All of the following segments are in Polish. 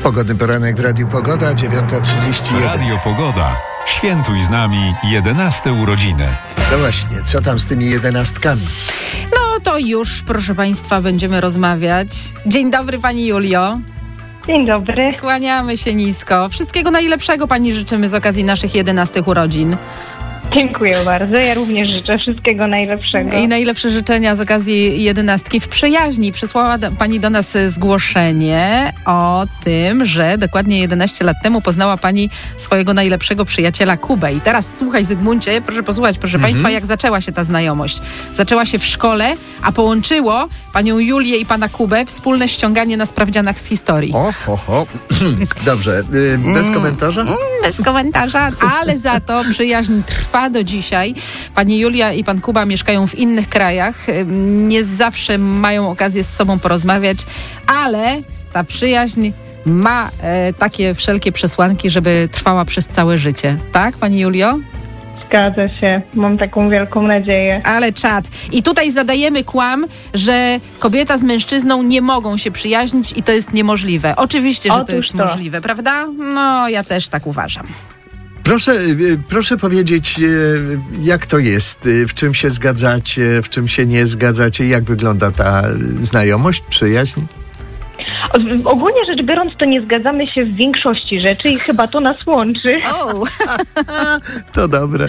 Pogodny poranek w Radiu Pogoda, 9:31. Radio Pogoda. Świętuj z nami 11 urodziny. No właśnie, co tam z tymi 11? No to już, proszę Państwa, będziemy rozmawiać. Dzień dobry, Pani Julio. Dzień dobry. Kłaniamy się nisko. Wszystkiego najlepszego Pani życzymy z okazji naszych 11 urodzin. Dziękuję bardzo. Ja również życzę wszystkiego najlepszego. I najlepsze życzenia z okazji 11 w przyjaźni. Przysłała Pani do nas zgłoszenie o tym, że dokładnie 11 lat temu poznała Pani swojego najlepszego przyjaciela Kubę. I teraz słuchaj, Zygmuncie, proszę posłuchać, proszę Państwa, jak zaczęła się ta znajomość. Zaczęła się w szkole, a połączyło Panią Julię i Pana Kubę wspólne ściąganie na sprawdzianach z historii. Dobrze, bez komentarza? Bez komentarza, ale za to przyjaźń trwa do dzisiaj. Pani Julia i pan Kuba mieszkają w innych krajach. Nie zawsze mają okazję z sobą porozmawiać, ale ta przyjaźń ma takie wszelkie przesłanki, żeby trwała przez całe życie. Tak, Pani Julio? Zgadza się. Mam taką wielką nadzieję. Ale czad. I tutaj zadajemy kłam, że kobieta z mężczyzną nie mogą się przyjaźnić i to jest niemożliwe. Oczywiście, że to jest możliwe, prawda? No, ja też tak uważam. Proszę powiedzieć, jak to jest? W czym się zgadzacie, w czym się nie zgadzacie? Jak wygląda ta znajomość, przyjaźń? Ogólnie rzecz biorąc, to nie zgadzamy się w większości rzeczy i chyba to nas łączy. To dobre.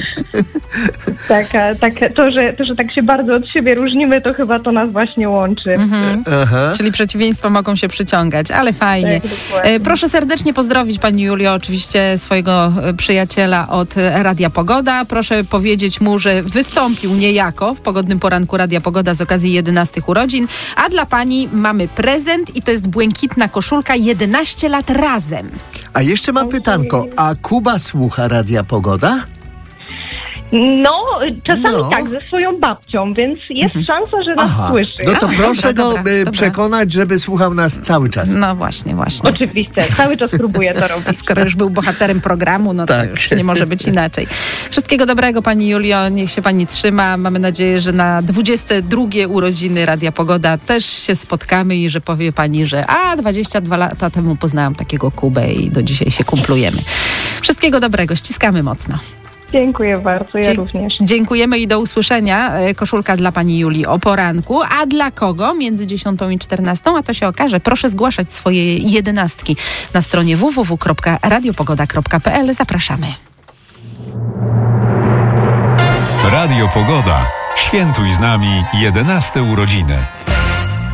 To, że tak się bardzo od siebie różnimy, to chyba to nas właśnie łączy. Czyli przeciwieństwa mogą się przyciągać, ale fajnie. Tak, proszę serdecznie pozdrowić Pani Julio, oczywiście swojego przyjaciela od Radia Pogoda. Proszę powiedzieć mu, że wystąpił niejako w pogodnym poranku Radia Pogoda z okazji 11 urodzin, a dla Pani mamy prezent i to jest błękitna koszulka 11 lat razem. A jeszcze mam pytanko, a Kuba słucha Radia Pogoda? No, czasami tak, ze swoją babcią, więc jest szansa, że nas słyszy. No to proszę go przekonać, żeby słuchał nas cały czas. No właśnie. Oczywiście, cały czas próbuję to robić. Skoro już był bohaterem programu, no to już nie może być inaczej. Wszystkiego dobrego, Pani Julio, niech się Pani trzyma. Mamy nadzieję, że na 22 urodziny Radia Pogoda też się spotkamy i że powie Pani, że 22 lata temu poznałam takiego Kubę i do dzisiaj się kumplujemy. Wszystkiego dobrego, ściskamy mocno. Dziękuję bardzo, ja również. Dziękujemy i do usłyszenia. Koszulka dla Pani Julii o poranku. A dla kogo? Między 10 i 14, a to się okaże. Proszę zgłaszać swoje 11 na stronie www.radiopogoda.pl. Zapraszamy. Radio Pogoda. Świętuj z nami 11 urodziny.